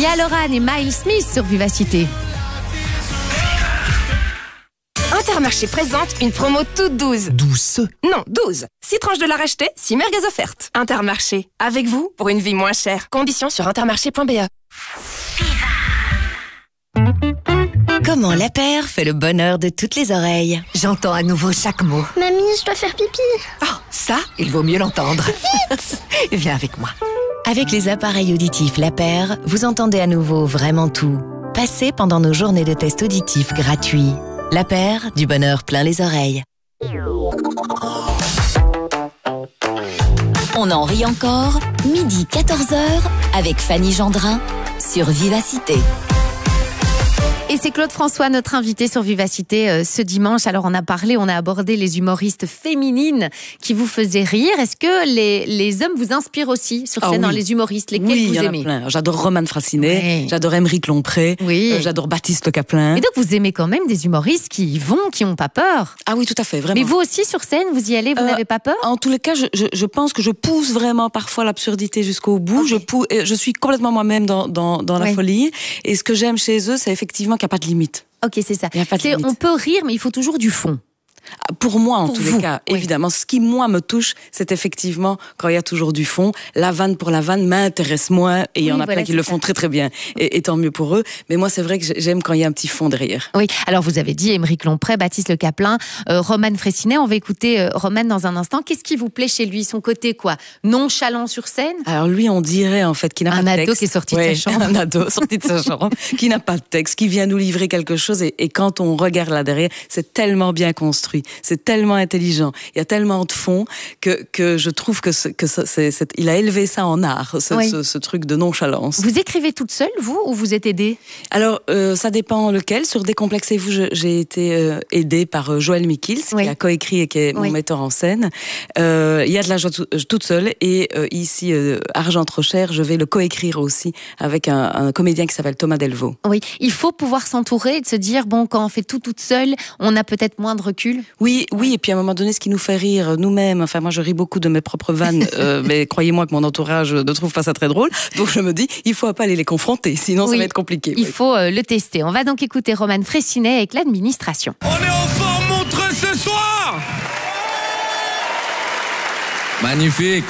Niall Horan et Miles Smith sur Vivacité. Intermarché présente une promo toute douce. Douce? Non, 12. 6 tranches de la rachetée, 6 merguez offertes. Intermarché, avec vous pour une vie moins chère. Conditions sur intermarché.be. Comment la paire fait le bonheur de toutes les oreilles. J'entends à nouveau chaque mot. Mamie, je dois faire pipi. Oh, ça, il vaut mieux l'entendre. Vite. Viens avec moi. Avec les appareils auditifs La Paire, vous entendez à nouveau vraiment tout. Passez pendant nos journées de tests auditifs gratuits. La Paire, du bonheur plein les oreilles. On en rit encore, midi 14h, avec Fanny Gendrin, sur Vivacité. Et c'est Claude François, notre invité sur Vivacité ce dimanche. Alors on a abordé les humoristes féminines qui vous faisaient rire. Est-ce que les hommes vous inspirent aussi sur scène dans les humoristes, lesquels vous aimez? Oui, plein. J'adore Romane Frassinet, j'adore Émeric Lompré, j'adore Baptiste Le Caplin. Et donc vous aimez quand même des humoristes qui y vont, qui n'ont pas peur. Ah oui, tout à fait, vraiment. Mais vous aussi sur scène, vous y allez, vous n'avez pas peur? En tous les cas, je pense que je pousse vraiment parfois l'absurdité jusqu'au bout. Okay. Je suis complètement moi-même dans la folie. Et ce que j'aime chez eux, c'est effectivement qu'il n'y a pas de limite. Ok, c'est ça. On peut rire, mais il faut toujours du fond. Pour moi, en tous les cas, évidemment. Ce qui, moi, me touche, c'est effectivement quand il y a toujours du fond. La vanne pour la vanne m'intéresse moins. Et il y en a plein qui le font très, très bien. Et tant mieux pour eux. Mais moi, c'est vrai que j'aime quand il y a un petit fond derrière. Oui. Alors, vous avez dit Émeric Lompré, Baptiste Le Caplin, Romane Frassinet. On va écouter Romane dans un instant. Qu'est-ce qui vous plaît chez lui? Son côté, quoi? Nonchalant sur scène? Alors, lui, on dirait, en fait, qu'il n'a pas de texte. Un ado qui est sorti de sa chambre. Un ado sorti de sa chambre, qui n'a pas de texte, qui vient nous livrer quelque chose. Et quand on regarde là derrière, c'est tellement bien construit. C'est tellement intelligent, il y a tellement de fond que je trouve il a élevé ça en art, ce truc de nonchalance. Vous écrivez toute seule, vous, ou vous êtes aidée? Alors, ça dépend lequel. Sur Décomplexez-vous, j'ai été aidée par Joël Mikils, qui a coécrit et qui est mon metteur en scène. Il y a de la joie toute seule, et ici, Argent trop cher, je vais le coécrire aussi avec un comédien qui s'appelle Thomas Delvaux. Oui, il faut pouvoir s'entourer et de se dire, bon, quand on fait tout toute seule, on a peut-être moins de recul. Oui, et puis à un moment donné, ce qui nous fait rire nous-mêmes, enfin moi je ris beaucoup de mes propres vannes, mais croyez-moi que mon entourage ne trouve pas ça très drôle, donc je me dis, il faut pas aller les confronter, sinon ça va être compliqué. Il faut le tester. On va donc écouter Romane Frassinet avec l'administration. On est en forme montreux ce soir. Magnifique.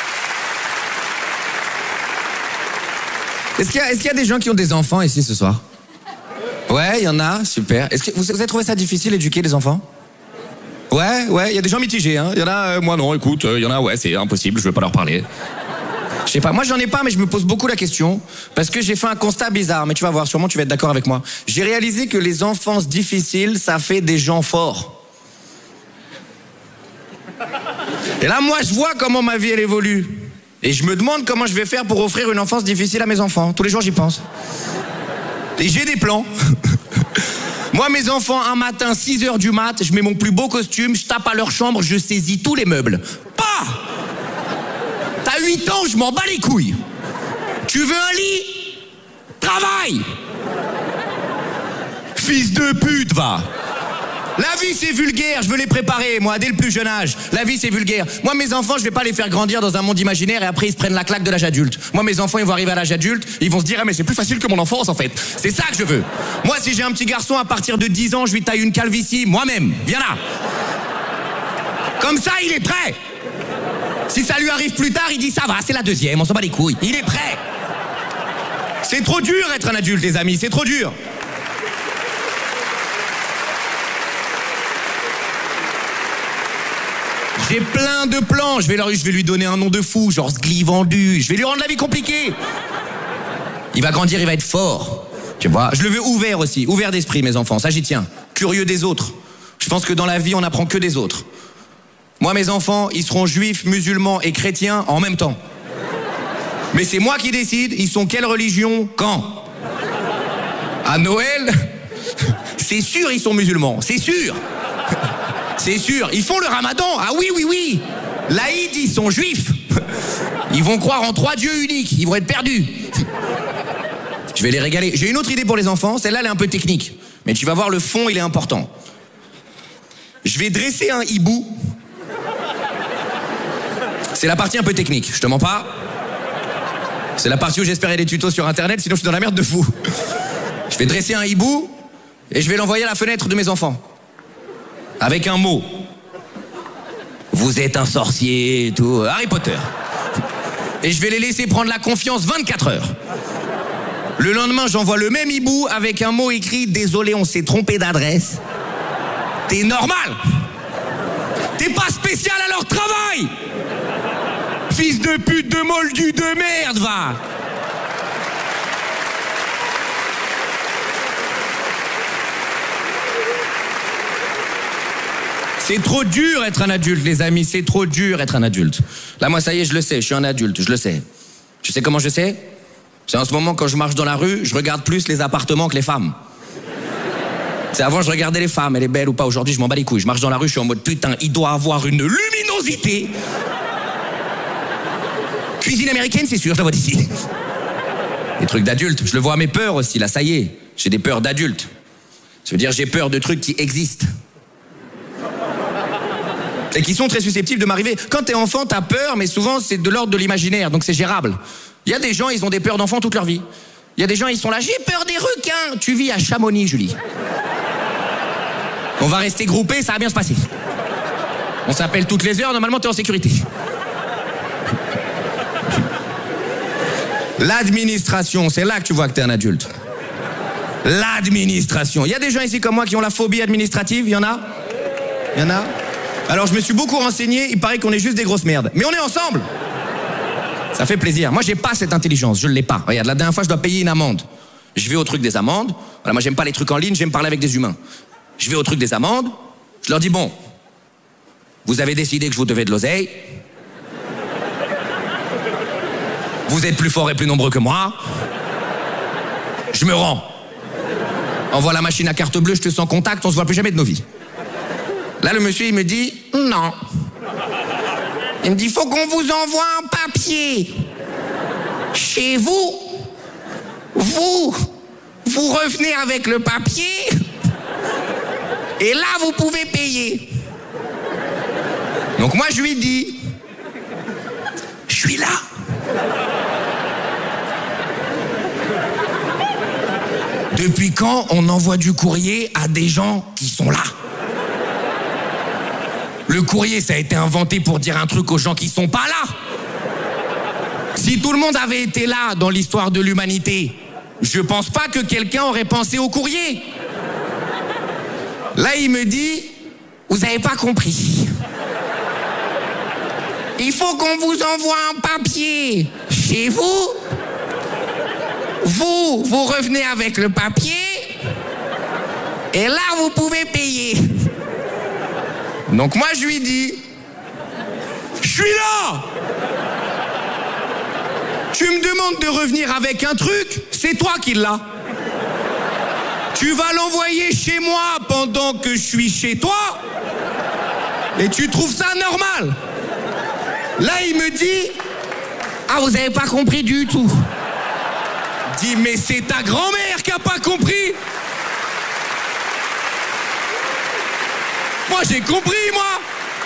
Est-ce qu'il y a des gens qui ont des enfants ici ce soir? Ouais, il y en a, super. Est-ce que vous avez trouvé ça difficile d'éduquer les enfants? Ouais, il y a des gens mitigés, hein. Il y en a, moi non, écoute, il y en a, c'est impossible, je veux pas leur parler. Je sais pas, moi j'en ai pas, mais je me pose beaucoup la question, parce que j'ai fait un constat bizarre, mais tu vas voir, sûrement tu vas être d'accord avec moi. J'ai réalisé que les enfances difficiles, ça fait des gens forts. Et là, moi, je vois comment ma vie, elle évolue. Et je me demande comment je vais faire pour offrir une enfance difficile à mes enfants. Tous les jours, j'y pense. Et j'ai des plans. Moi, mes enfants, un matin, 6h du mat, je mets mon plus beau costume, je tape à leur chambre, je saisis tous les meubles. Pas! T'as 8 ans, je m'en bats les couilles. Tu veux un lit? Travaille! Fils de pute, va! La vie, c'est vulgaire, je veux les préparer, moi, dès le plus jeune âge. La vie, c'est vulgaire. Moi, mes enfants, je vais pas les faire grandir dans un monde imaginaire et après, ils se prennent la claque de l'âge adulte. Moi, mes enfants, ils vont arriver à l'âge adulte, ils vont se dire, ah, mais c'est plus facile que mon enfance, en fait. C'est ça que je veux. Moi, si j'ai un petit garçon, à partir de 10 ans, je lui taille une calvitie, moi-même. Viens là. Comme ça, il est prêt. Si ça lui arrive plus tard, il dit, ça va, c'est la deuxième, on s'en bat les couilles. Il est prêt. C'est trop dur, être un adulte, les amis, c'est trop dur. J'ai plein de plans, je vais lui donner un nom de fou, genre Sgli vendu, je vais lui rendre la vie compliquée. Il va grandir, il va être fort. Tu vois, je le veux ouvert aussi, ouvert d'esprit mes enfants, ça j'y tiens. Curieux des autres. Je pense que dans la vie on n'apprend que des autres. Moi mes enfants, ils seront juifs, musulmans et chrétiens en même temps. Mais c'est moi qui décide, ils sont quelle religion, quand? À Noël, c'est sûr ils sont musulmans, c'est sûr. C'est sûr, ils font le ramadan. Ah oui. L'Aïd, ils sont juifs. Ils vont croire en 3 dieux uniques. Ils vont être perdus. Je vais les régaler. J'ai une autre idée pour les enfants. Celle-là, elle est un peu technique. Mais tu vas voir, le fond, il est important. Je vais dresser un hibou. C'est la partie un peu technique, je te mens pas. C'est la partie où j'espérais des tutos sur internet, sinon je suis dans la merde de fou. Je vais dresser un hibou et je vais l'envoyer à la fenêtre de mes enfants. Avec un mot. Vous êtes un sorcier et tout. Harry Potter. Et je vais les laisser prendre la confiance 24 heures. Le lendemain, j'envoie le même hibou avec un mot écrit « Désolé, on s'est trompé d'adresse ». T'es normal. T'es pas spécial à leur travail. Fils de pute, de moldu, de merde, va. C'est trop dur être un adulte, les amis, c'est trop dur être un adulte. Là, moi, ça y est, je le sais, je suis un adulte, je le sais. Tu sais comment je sais? C'est en ce moment, quand je marche dans la rue, je regarde plus les appartements que les femmes. C'est avant, je regardais les femmes, elle est belle ou pas. Aujourd'hui, je m'en bats les couilles. Je marche dans la rue, je suis en mode putain, il doit avoir une luminosité. Cuisine américaine, c'est sûr, je la vois d'ici. Des trucs d'adultes. Je le vois à mes peurs aussi, là, ça y est. J'ai des peurs d'adultes. Ça veut dire, j'ai peur de trucs qui existent. Et qui sont très susceptibles de m'arriver. Quand t'es enfant, t'as peur, mais souvent, c'est de l'ordre de l'imaginaire, donc c'est gérable. Il y a des gens, ils ont des peurs d'enfants toute leur vie. Il y a des gens, ils sont là, j'ai peur des requins. Tu vis à Chamonix, Julie. On va rester groupés, ça va bien se passer. On s'appelle toutes les heures, normalement t'es en sécurité. L'administration, c'est là que tu vois que t'es un adulte. L'administration. Il y a des gens ici comme moi qui ont la phobie administrative, il y en a? Il y en a? Alors je me suis beaucoup renseigné, il paraît qu'on est juste des grosses merdes. Mais on est ensemble. Ça fait plaisir. Moi j'ai pas cette intelligence, je l'ai pas. Regarde, la dernière fois je dois payer une amende. Je vais au truc des amendes. Voilà, moi j'aime pas les trucs en ligne, j'aime parler avec des humains. Je vais au truc des amendes, je leur dis bon, vous avez décidé que je vous devais de l'oseille. Vous êtes plus forts et plus nombreux que moi. Je me rends. Envoie la machine à carte bleue, je te sens contact, on se voit plus jamais de nos vies. Là le monsieur il me dit non. Il me dit faut qu'on vous envoie un papier. Chez vous, vous revenez avec le papier. Et là, vous pouvez payer. Donc moi, je lui dis, je suis là. Depuis quand on envoie du courrier à des gens qui sont là? Le courrier, ça a été inventé pour dire un truc aux gens qui sont pas là. Si tout le monde avait été là dans l'histoire de l'humanité, je pense pas que quelqu'un aurait pensé au courrier. Là, il me dit, vous avez pas compris. Il faut qu'on vous envoie un papier chez vous. Vous revenez avec le papier. Et là, vous pouvez payer. Donc moi, je lui dis, je suis là. Tu me demandes de revenir avec un truc, c'est toi qui l'as. Tu vas l'envoyer chez moi pendant que je suis chez toi. Et tu trouves ça normal? Là, il me dit, ah, vous avez pas compris du tout. Dis, mais c'est ta grand-mère qui a pas compris. Moi, j'ai compris, moi.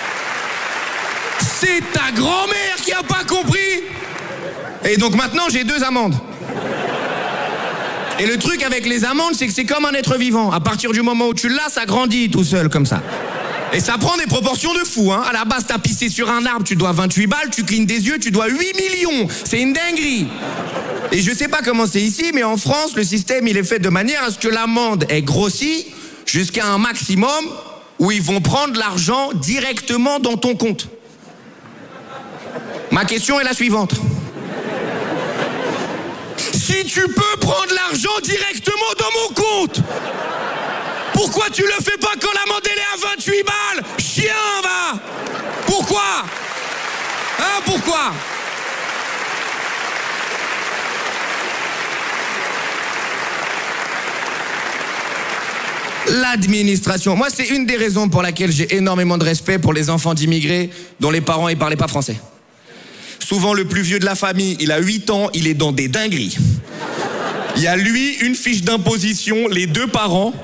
C'est ta grand-mère qui a pas compris. Et donc maintenant, j'ai 2 amendes. Et le truc avec les amendes, c'est que c'est comme un être vivant. À partir du moment où tu l'as, ça grandit tout seul, comme ça. Et ça prend des proportions de fou, hein. À la base, t'as pissé sur un arbre, tu dois 28 balles, tu clignes des yeux, tu dois 8 millions. C'est une dinguerie. Et je sais pas comment c'est ici, mais en France, le système, il est fait de manière à ce que l'amende est grossie jusqu'à un maximum où ils vont prendre l'argent directement dans ton compte. Ma question est la suivante. Si tu peux prendre l'argent directement dans mon compte, pourquoi tu le fais pas quand l'amende elle est à 28 balles? Chien, va! Pourquoi? Hein, pourquoi? L'administration. Moi, c'est une des raisons pour laquelle j'ai énormément de respect pour les enfants d'immigrés dont les parents ne parlaient pas français. Souvent, le plus vieux de la famille, il a 8 ans, il est dans des dingueries. Il y a lui, une fiche d'imposition, les 2 parents.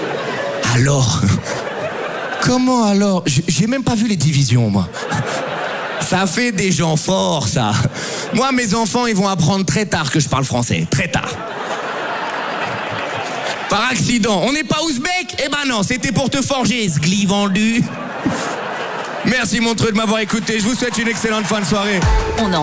Alors? Comment alors? J'ai même pas vu les divisions, moi. Ça fait des gens forts, ça. Moi, mes enfants, ils vont apprendre très tard que je parle français. Très tard. Par accident. On n'est pas ouzbek? Eh ben non, c'était pour te forger, sgli vendu. Merci Montreux de m'avoir écouté. Je vous souhaite une excellente fin de soirée.